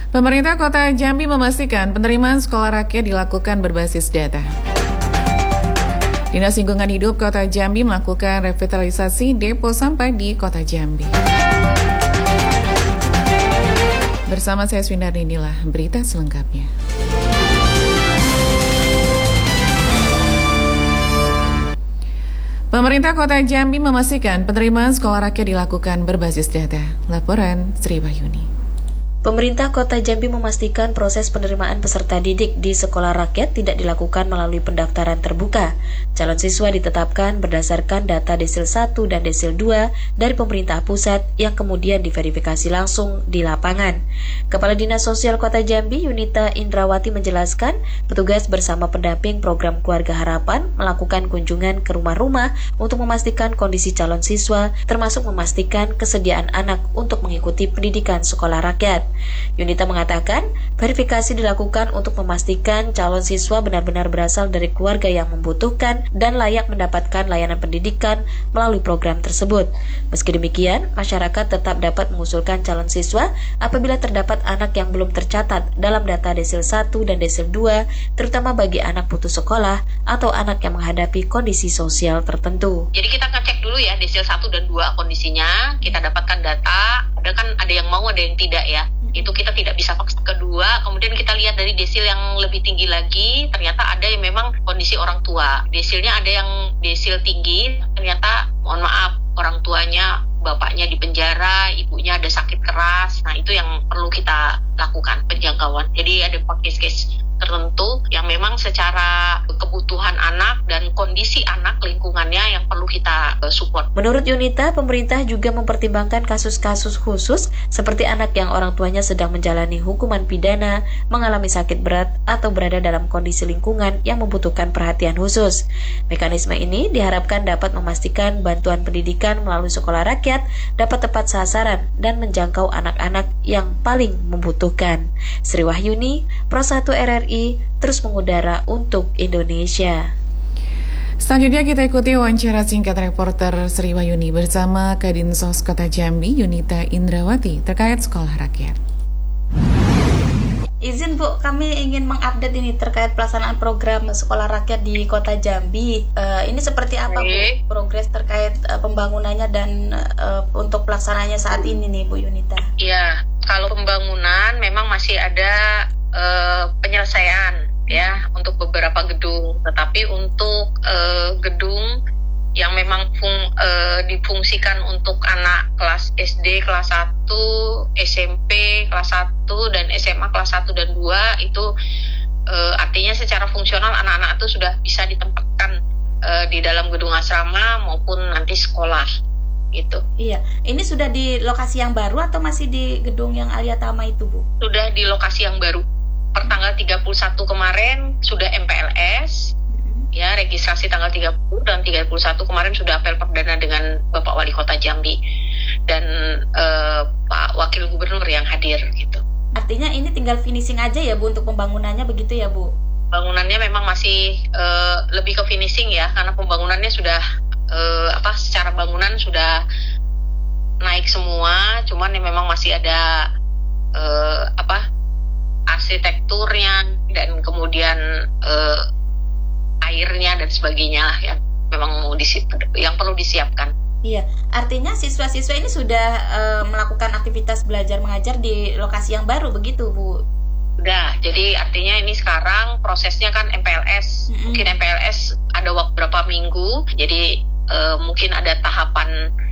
Pemerintah Kota Jambi memastikan penerimaan sekolah rakyat dilakukan berbasis data. Dinas Lingkungan Hidup Kota Jambi melakukan revitalisasi depo sampah di Kota Jambi. Bersama saya Swindarni, inilah berita selengkapnya. Pemerintah Kota Jambi memastikan penerimaan sekolah rakyat dilakukan berbasis data. Laporan Sri Wahyuni. Pemerintah Kota Jambi memastikan proses penerimaan peserta didik di sekolah rakyat tidak dilakukan melalui pendaftaran terbuka. Calon siswa ditetapkan berdasarkan data Desil 1 dan Desil 2 dari pemerintah pusat yang kemudian diverifikasi langsung di lapangan. Kepala Dinas Sosial Kota Jambi, Yunita Indrawati menjelaskan, petugas bersama pendamping program Keluarga Harapan melakukan kunjungan ke rumah-rumah untuk memastikan kondisi calon siswa, termasuk memastikan kesediaan anak untuk mengikuti pendidikan sekolah rakyat. Yunita mengatakan, verifikasi dilakukan untuk memastikan calon siswa benar-benar berasal dari keluarga yang membutuhkan dan layak mendapatkan layanan pendidikan melalui program tersebut. Meski demikian, masyarakat tetap dapat mengusulkan calon siswa apabila terdapat anak yang belum tercatat dalam data Desil 1 dan Desil 2, terutama bagi anak putus sekolah atau anak yang menghadapi kondisi sosial tertentu. Jadi kita ngecek dulu ya Desil 1 dan 2 kondisinya, kita dapatkan data, ada yang mau ada yang tidak ya. Itu kita tidak bisa paksa. Kedua, kemudian kita lihat dari desil yang lebih tinggi lagi, ternyata ada yang memang kondisi orang tua. Desilnya ada yang desil tinggi, ternyata mohon maaf, orang tuanya, bapaknya di penjara, ibunya ada sakit keras. Nah, itu yang perlu kita lakukan, penjangkauan. Jadi ada case-case tertentu yang memang secara kebutuhan anak dan kondisi anak lingkungannya yang perlu kita support. Menurut Yunita, pemerintah juga mempertimbangkan kasus-kasus khusus seperti anak yang orang tuanya sedang menjalani hukuman pidana, mengalami sakit berat, atau berada dalam kondisi lingkungan yang membutuhkan perhatian khusus. Mekanisme ini diharapkan dapat memastikan bantuan pendidikan melalui sekolah rakyat dapat tepat sasaran dan menjangkau anak-anak yang paling membutuhkan. Sri Wahyuni, Pro 1 RRI, terus mengudara untuk Indonesia. Selanjutnya kita ikuti wawancara singkat reporter Sri Wahyuni bersama Kadinsos Kota Jambi, Yunita Indrawati, terkait sekolah rakyat. Izin Bu, kami ingin mengupdate ini terkait pelaksanaan program sekolah rakyat di Kota Jambi. Ini seperti apa Bu, progres terkait pembangunannya dan untuk pelaksanaannya saat ini nih Bu Yunita? Iya, kalau pembangunan memang masih ada penyelesaian ya untuk beberapa gedung, tetapi untuk gedung yang memang difungsikan untuk anak kelas SD kelas 1, SMP kelas 1 dan SMA kelas 1 dan 2 itu artinya secara fungsional anak-anak itu sudah bisa ditempatkan di dalam gedung asrama maupun nanti sekolah gitu. Iya, ini sudah di lokasi yang baru atau masih di gedung yang Alia Tama itu Bu? Sudah di lokasi yang baru. Pertanggal 31 kemarin sudah MPLS, ya registrasi tanggal 30 dan 31 kemarin sudah apel perdana dengan Bapak Wali Kota Jambi dan Pak Wakil Gubernur yang hadir gitu. Artinya ini tinggal finishing aja ya Bu untuk pembangunannya begitu ya Bu? Bangunannya memang masih lebih ke finishing ya, karena pembangunannya sudah secara bangunan sudah naik semua, cuman yang memang masih ada arsitekturnya dan kemudian airnya dan sebagainya lah yang memang yang perlu disiapkan. Iya, artinya siswa-siswa ini sudah melakukan aktivitas belajar mengajar di lokasi yang baru begitu Bu? Udah, jadi artinya ini sekarang prosesnya kan MPLS, mungkin MPLS ada berapa minggu, jadi mungkin ada tahapan